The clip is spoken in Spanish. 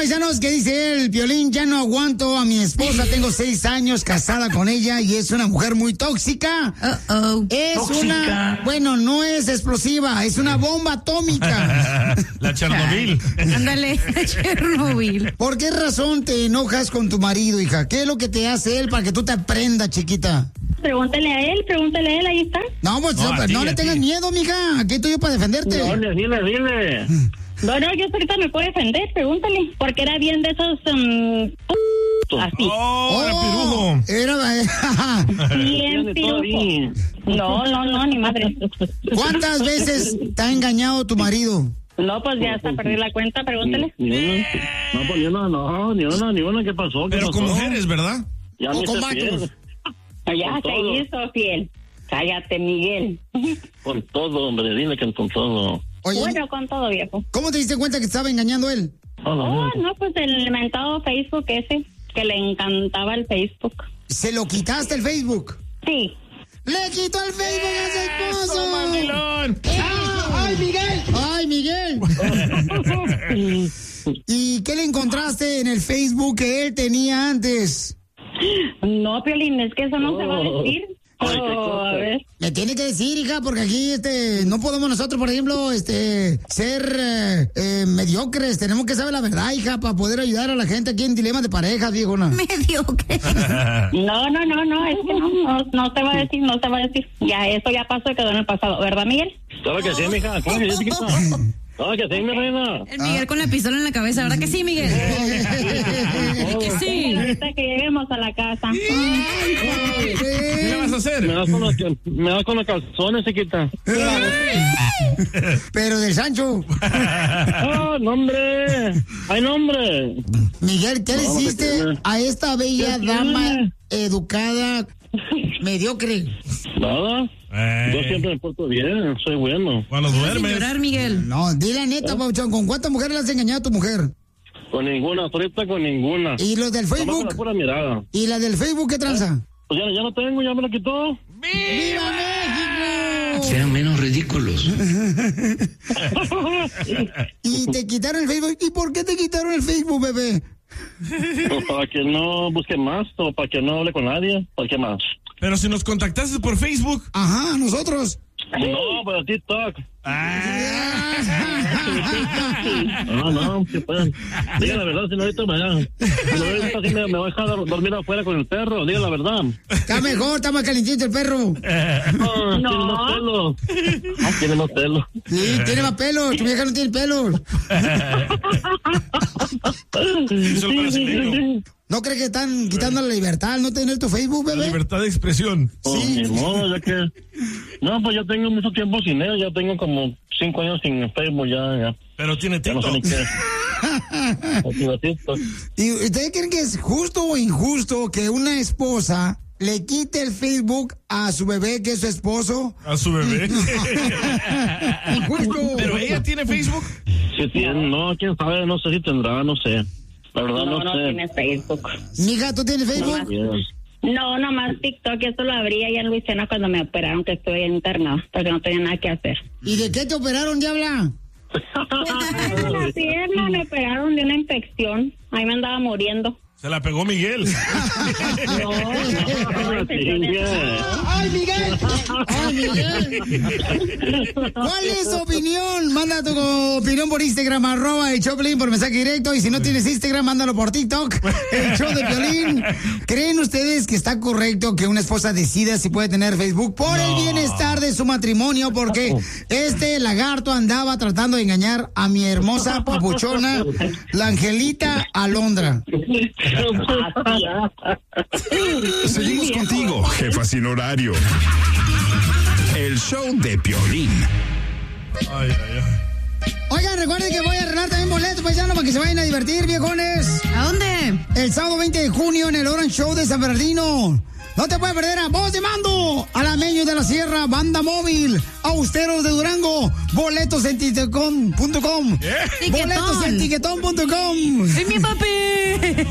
paisanos, ¿qué dice él? Piolín, ya no aguanto a mi esposa, tengo 6 años casada con ella y es una mujer muy tóxica. Es ¿Tóxica? bueno, no es explosiva, es una bomba atómica. La Chernobyl. Ándale, Chernobyl. ¿Por qué razón te enojas con tu marido, hija? ¿Qué es lo que te hace él para que tú te aprendas, chiquita? Pregúntale a él, ahí está. No, pues no le tengas miedo, mija. Aquí estoy yo para defenderte. No, dile. No, yo sé que me puede defender, pregúntale. Porque era bien de esos... así. Era bien pirujo. No, ni madre. ¿Cuántas veces te ha engañado tu marido? No, pues ya hasta perdí la cuenta, pregúntale. Ni una, ¿qué pasó? Pero con mujeres, ¿verdad? Ya me hice fiel. Ya se hizo fiel. Cállate, Miguel. Con todo, hombre, dile que con todo. Oye, bueno, con todo, viejo. ¿cómo te diste cuenta que estaba engañando él? No, pues el inventado Facebook ese, que le encantaba el Facebook. ¿Se lo quitaste el Facebook? Sí. ¡Le quitó el Facebook a su esposo! ¡Mandilón! ¡Ay, Miguel! ¿Y qué le encontraste en el Facebook que él tenía antes? No, Piolín, es que eso no se va a decir. A ver. Le tiene que decir, hija, porque aquí no podemos nosotros, por ejemplo, ser mediocres. Tenemos que saber la verdad, hija, para poder ayudar a la gente aquí en dilemas de pareja, viejona. Mediocre. No, es que no se va a decir, Ya, eso ya pasó y quedó en el pasado, ¿verdad, Miguel? Claro que sí, mija. Claro que sí, chiquita. Claro que sí, mi reina. El Miguel con la pistola en la cabeza, ¿verdad que sí, Miguel? Que sí. Ahorita que lleguemos a la casa. ¿Qué le vas a hacer? Me das con los calzones, chiquita. Pero del Sancho. No, hombre. Ay, no, hombre. Miguel, ¿qué le hiciste a esta bella dama educada mediocre? Nada. Yo siempre me porto bien, soy bueno. Cuando duermes. Llorar, Miguel. No, di la neta, Pauchón, ¿con cuántas mujeres le has engañado a tu mujer? Con ninguna, ahorita con ninguna. ¿Y los del Nomás Facebook? con la pura mirada. ¿Y la del Facebook qué tranza? Pues ya no tengo, ya me lo quitó. ¡Viva México! Sean menos ridículos. Y te quitaron el Facebook. ¿Y por qué te quitaron el Facebook, bebé? Pues para que no busque más, o para que no hable con nadie, ¿para qué más? Pero si nos contactaste por Facebook. Ajá, nosotros. No, pero TikTok. No, que pueden. Diga la verdad, si no ahorita me voy a dejar dormir afuera con el perro, diga la verdad. Está mejor, está más calentito el perro. No. Tiene más pelo. Sí, tiene más pelo, tu vieja no tiene pelo. ¿No crees que están quitando la libertad al no tener tu Facebook, bebé? La libertad de expresión. Sí. No, ya que... No, pues ya tengo mucho tiempo sin él, ya tengo como 5 años sin Facebook, ya. Pero tiene Ya no sé TikTok. ni qué. ¿Y ustedes creen que es justo o injusto que una esposa le quite el Facebook a su bebé, que es su esposo? A su bebé. Injusto. Pero ella tiene Facebook. Sí, tiene, no, quién sabe, no sé si tendrá, no sé. La verdad no sé. No tiene Facebook. Mija, ¿tú tienes Facebook? No, nomás TikTok, eso lo abrí allá en Luisiana cuando me operaron, que estoy internado, porque no tenía nada que hacer. ¿Y de qué te operaron, diabla? La pierna me operaron de una infección, ahí me andaba muriendo. Se la pegó Miguel. ¡Ay, Miguel! ¡Ay, Miguel! ¿Cuál es su opinión? Manda tu opinión por Instagram, @ el Choplin, por mensaje directo. Y si no tienes Instagram, mándalo por TikTok, el show de Piolín. ¿Creen ustedes que está correcto que una esposa decida si puede tener Facebook por el bienestar de su matrimonio? Porque este lagarto andaba tratando de engañar a mi hermosa papuchona, la Angelita Alondra. Seguimos contigo, jefa sin horario. El show de Piolín. Oigan, recuerden que voy a arreglar también boletos, paisanos, para que se vayan a divertir, viejones. ¿A dónde? El sábado 20 de junio en el Orange Show de San Bernardino. No te puedes perder a Voz de Mando, Alameños de la Sierra, Banda Móvil, Austeros de Durango, boletos en tiquetón.com. Boletos en tiquetón.com. ¡Sí, mi papi!